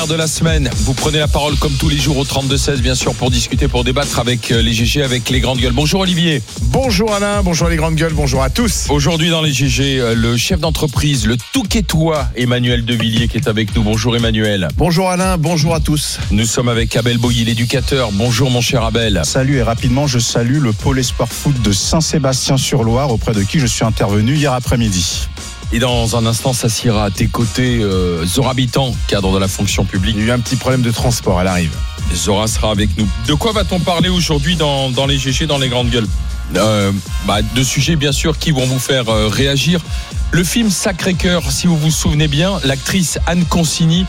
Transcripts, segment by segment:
De la semaine, vous prenez la parole comme tous les jours au 32-16 bien sûr pour discuter, pour débattre avec les GG, avec les grandes gueules. Bonjour Olivier. Bonjour Alain, bonjour les grandes gueules, bonjour à tous. Aujourd'hui dans les GG, le chef d'entreprise, le Touquetois Emmanuel Devilliers qui est avec nous. Bonjour Emmanuel. Bonjour Alain, bonjour à tous. Nous sommes avec Abel Boilly, l'éducateur. Bonjour mon cher Abel. Salut, et rapidement je salue le pôle espoir foot de Saint-Sébastien-sur-Loire auprès de qui je suis intervenu hier après-midi. Et dans un instant, s'assiera à tes côtés Zora Bitan, cadre de la fonction publique. Il y a eu un petit problème de transport, elle arrive. Zora sera avec nous. De quoi va-t-on parler aujourd'hui dans les GG, dans les grandes gueules? De sujets bien sûr qui vont vous faire réagir. Le film Sacré-Cœur, si vous vous souvenez bien, l'actrice Anne Consigny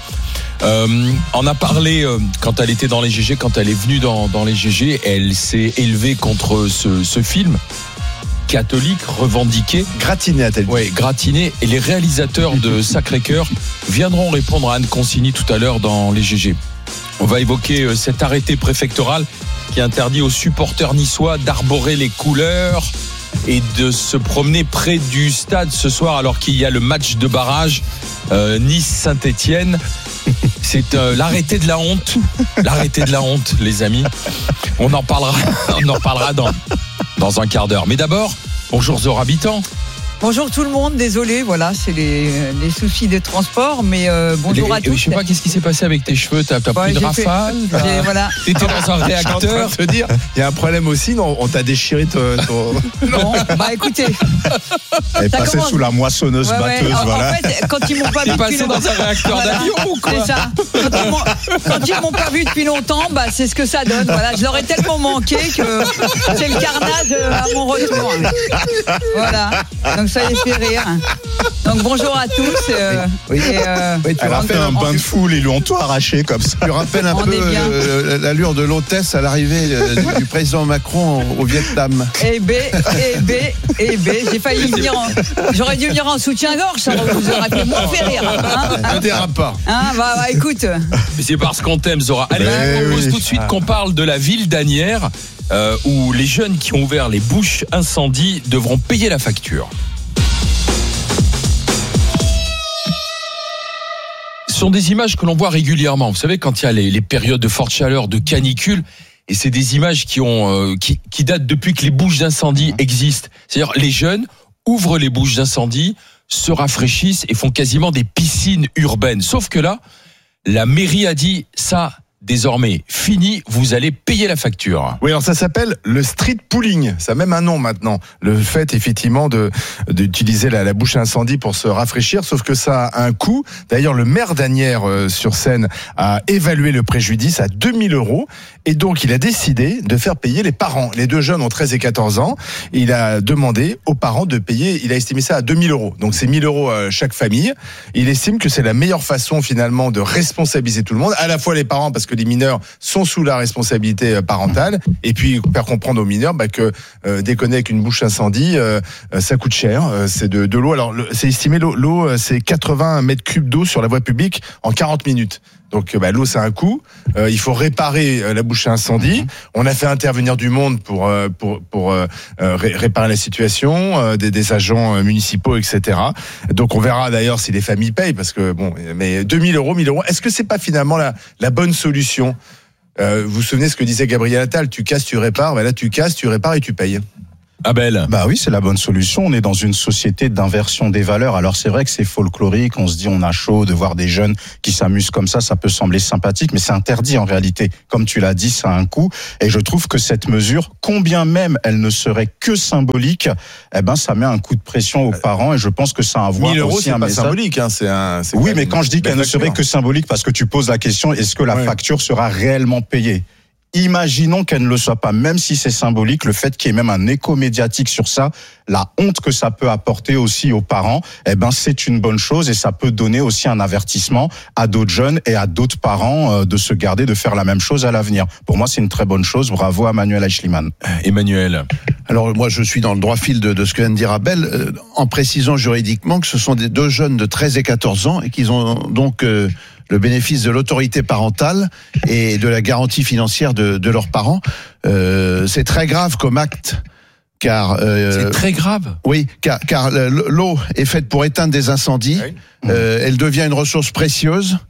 en a parlé quand elle était dans les GG, quand elle est venue dans les GG. Elle s'est élevée contre ce film catholique revendiqué. Gratiné, a-t-elle dit. Oui, gratiné. Et les réalisateurs de Sacré-Cœur viendront répondre à Anne Consigny tout à l'heure dans les GG. On va évoquer cet arrêté préfectoral qui interdit aux supporters niçois d'arborer les couleurs et de se promener près du stade ce soir alors qu'il y a le match de barrage Nice-Saint-Etienne. C'est l'arrêté de la honte. L'arrêté de la honte, les amis. On en parlera dans un quart d'heure. Mais d'abord, bonjour Zora Bitan. Bonjour tout le monde, désolé, voilà, c'est les soucis des transports, mais bonjour à tous. Je sais pas, qu'est-ce qui s'est passé avec tes cheveux? T'as pris de rafale? Voilà. T'étais dans un réacteur? Je te dire, il y a un problème aussi, non? On t'a déchiré ton... Non, écoutez. Elle est passée sous la moissonneuse batteuse, voilà. En fait, quand ils m'ont pas vu depuis longtemps. T'es passé dans un réacteur d'avion ou quoi? C'est ça. Quand ils m'ont pas vu depuis longtemps, c'est ce que ça donne. Voilà, je leur ai tellement manqué que c'est le carnage à mon retour. Voilà. Donc ça les fait rire. Donc bonjour à tous. Elle a fait un bain de foule, ils lui ont tout arraché comme ça. Tu rappelles un peu l'allure de l'hôtesse à l'arrivée du président Macron au Vietnam. J'ai failli venir j'aurais dû venir en soutien-gorge, ça vous aurait fait moins fait rire. Ne dérape pas. Écoute. Mais c'est parce qu'on t'aime, Zora. Allez, je propose tout de suite qu'on parle de la ville d'Asnières où les jeunes qui ont ouvert les bouches incendies devront payer la facture. Ce sont des images que l'on voit régulièrement. Vous savez, quand il y a les périodes de forte chaleur, de canicule, et c'est des images qui datent depuis que les bouches d'incendie existent. C'est-à-dire, les jeunes ouvrent les bouches d'incendie, se rafraîchissent et font quasiment des piscines urbaines. Sauf que là, la mairie a dit ça. Désormais, fini, vous allez payer la facture. Oui, alors ça s'appelle le street pooling. Ça a même un nom maintenant. Le fait, effectivement, d'utiliser la bouche à incendie pour se rafraîchir, sauf que ça a un coût. D'ailleurs, le maire d'Asnières-sur-Seine a évalué le préjudice à 2 000 €. Et donc, il a décidé de faire payer les parents. Les deux jeunes ont 13 et 14 ans. Il a demandé aux parents de payer, il a estimé ça à 2 000 €. Donc, c'est 1 000 € chaque famille. Il estime que c'est la meilleure façon, finalement, de responsabiliser tout le monde. À la fois les parents, parce que les mineurs sont sous la responsabilité parentale, et puis faire comprendre aux mineurs que déconner avec une bouche incendie, ça coûte cher. C'est de l'eau. Alors, c'est estimé, l'eau, c'est 80 mètres cubes d'eau sur la voie publique en 40 minutes. Donc l'eau, ça a un coût. Il faut réparer la bouche à incendie. On a fait intervenir du monde pour réparer la situation, des agents municipaux, etc. Donc on verra d'ailleurs si les familles payent, parce que mais 2 000 €, 1 000 €. Est-ce que c'est pas finalement la bonne solution? Vous vous souvenez ce que disait Gabriel Attal? Tu casses, tu répares. Là, tu casses, tu répares et tu payes. Abel. Oui, c'est la bonne solution. On est dans une société d'inversion des valeurs. Alors c'est vrai que c'est folklorique, on se dit on a chaud de voir des jeunes qui s'amusent comme ça peut sembler sympathique, mais c'est interdit en réalité. Comme tu l'as dit, ça a un coût. Et je trouve que cette mesure, combien même elle ne serait que symbolique, ça met un coup de pression aux parents, et je pense que ça a à voir 1 000 € aussi c'est un pas message. symbolique, hein, oui, mais quand je dis qu'elle ne serait que symbolique, parce que tu poses la question, est-ce que la facture sera réellement payée? Imaginons qu'elle ne le soit pas, même si c'est symbolique, le fait qu'il y ait même un écho médiatique sur ça, la honte que ça peut apporter aussi aux parents, c'est une bonne chose, et ça peut donner aussi un avertissement à d'autres jeunes et à d'autres parents de se garder de faire la même chose à l'avenir. Pour moi, c'est une très bonne chose. Bravo à Manuel Eichlimann. Emmanuel. Alors moi, je suis dans le droit fil de ce que vient de dire Abel, en précisant juridiquement que ce sont des deux jeunes de 13 et 14 ans et qu'ils ont donc le bénéfice de l'autorité parentale et de la garantie financière de leurs parents. C'est très grave comme acte. Car c'est très grave. Oui, car l'eau est faite pour éteindre des incendies. Oui. Elle devient une ressource précieuse.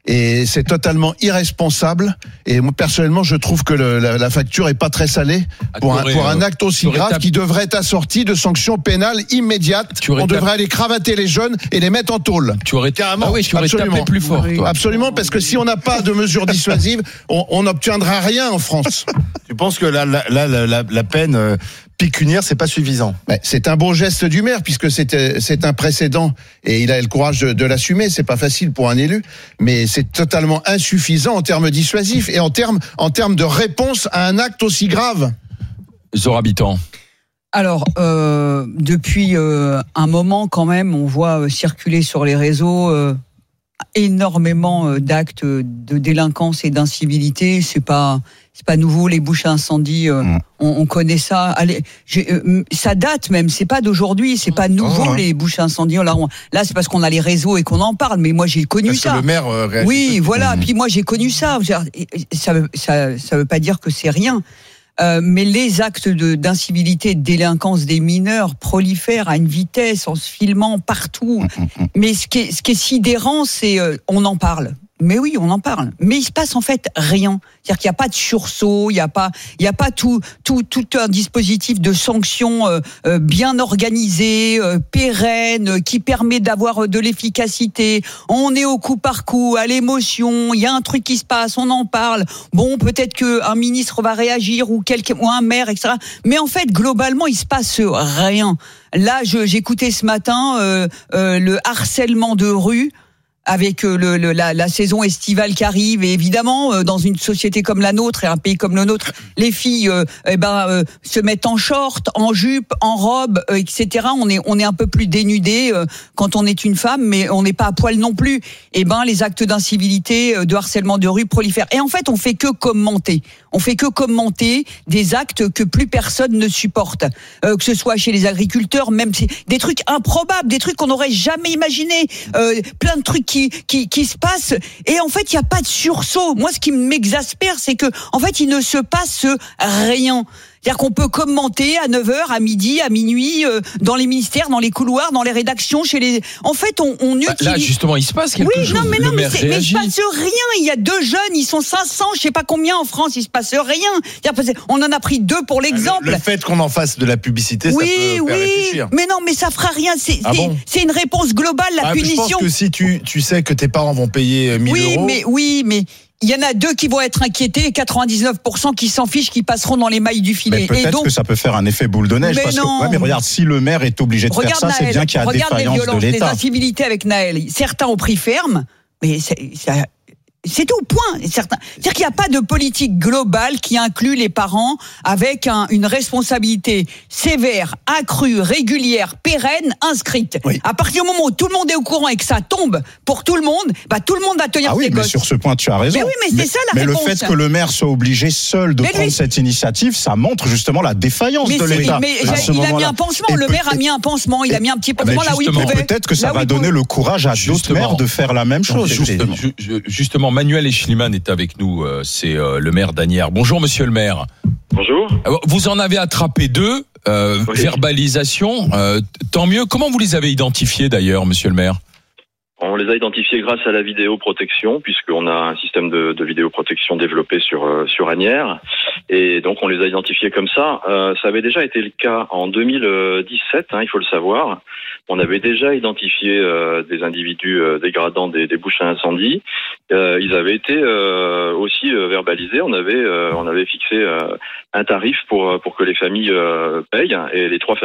Et c'est totalement irresponsable. Et moi, personnellement, je trouve que la facture est pas très salée pour un acte aussi grave qui devrait être assorti de sanctions pénales immédiates. On devrait aller cravater les jeunes et les mettre en tôle. Tu aurais carrément. Ah oui, tu aurais tapé plus fort. Toi. Absolument, parce que si on n'a pas de mesures dissuasives, on n'obtiendra rien en France. Tu penses que la peine pécuniaire, c'est pas suffisant? C'est un bon geste du maire, puisque c'est un précédent et il a le courage de l'assumer. C'est pas facile pour un élu, mais c'est totalement insuffisant en termes dissuasifs et en termes de réponse à un acte aussi grave. Zora Habitant. Alors, depuis un moment quand même, on voit circuler sur les réseaux énormément d'actes de délinquance et d'incivilité. C'est pas nouveau, les bouches à incendie, on connaît ça. Allez, ça date même, c'est pas d'aujourd'hui, c'est pas nouveau les bouches à incendie. Là, c'est parce qu'on a les réseaux et qu'on en parle, mais moi j'ai connu ça. Que le maire réagit. Oui, voilà, puis moi j'ai connu ça. Ça veut pas dire que c'est rien. Mais les actes d'incivilité et de délinquance des mineurs prolifèrent à une vitesse en se filmant partout. Mais ce qui est sidérant, c'est on en parle. Mais oui, on en parle. Mais il se passe en fait rien. C'est-à-dire qu'il n'y a pas de sursaut, il n'y a pas tout un dispositif de sanctions bien organisé, pérenne, qui permet d'avoir de l'efficacité. On est au coup par coup, à l'émotion. Il y a un truc qui se passe, on en parle. Bon, peut-être qu'un ministre va réagir ou un maire, etc. Mais en fait, globalement, il se passe rien. Là, j'écoutais ce matin le harcèlement de rue. Avec la saison estivale qui arrive, et évidemment dans une société comme la nôtre et un pays comme le nôtre, les filles se mettent en short, en jupe, en robe, etc. On est un peu plus dénudé quand on est une femme, mais on n'est pas à poil non plus. Et les actes d'incivilité, de harcèlement de rue prolifèrent. Et en fait, on fait que commenter. On fait que commenter des actes que plus personne ne supporte, que ce soit chez les agriculteurs, même des trucs improbables, des trucs qu'on n'aurait jamais imaginés, plein de trucs qui se passe, et en fait il y a pas de sursaut. Moi, ce qui m'exaspère, c'est que en fait il ne se passe rien. C'est-à-dire qu'on peut commenter à 9h, à midi, à minuit, dans les ministères, dans les couloirs, dans les rédactions, chez les... En fait, on utilise... Là, justement, il se passe quelque chose. Mais il se passe rien. Il y a 2 jeunes, ils sont 500, je sais pas combien en France, il se passe rien. On en a pris 2 pour l'exemple. Le fait qu'on en fasse de la publicité, ça peut faire réfléchir. Mais non, mais ça fera rien. C'est une réponse globale, la punition. Je pense que si tu sais que tes parents vont payer 1000 euros... mais il y en a 2 qui vont être inquiétés et 99% qui s'en fichent, qui passeront dans les mailles du filet. Mais peut-être que ça peut faire un effet boule de neige. Mais regarde, si le maire est obligé de faire ça, c'est bien qu'il y a défaillance de l'État. Regarde les violences, les incivilités avec Naël. Certains ont pris ferme, mais c'est au point. C'est-à-dire qu'il n'y a pas de politique globale qui inclut les parents avec une responsabilité sévère, accrue, régulière, pérenne, inscrite. Oui. À partir du moment où tout le monde est au courant et que ça tombe pour tout le monde va tenir ses gosses. Mais sur ce point, tu as raison. Mais oui, mais c'est ça la réponse. Mais le fait que le maire soit obligé seul de prendre cette initiative, ça montre justement la défaillance de l'État. Mais il a mis un pansement. Le maire a mis un pansement. Il a mis un petit pansement là où il pouvait. Peut-être que ça va donner le courage à d'autres maires de faire la même chose. Justement, Manuel Eschliman est avec nous, c'est le maire d'Asnières. Bonjour monsieur le maire. Bonjour. Vous en avez attrapé 2, verbalisation, tant mieux. Comment vous les avez identifiés d'ailleurs, monsieur le maire ? On les a identifiés grâce à la vidéoprotection, puisqu'on a un système de vidéoprotection développé sur Asnières. Et donc on les a identifiés comme ça. Ça avait déjà été le cas en 2017, il faut le savoir. On avait déjà identifié des individus dégradant des bouches à incendie. Ils avaient été aussi verbalisés. On avait fixé un tarif pour que les familles payent, et les 3